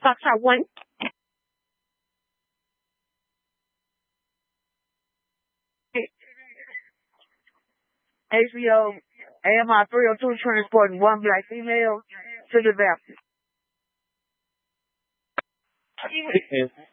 Foxtrot 1. HBO AMI 302 transporting one black female to the Baptist.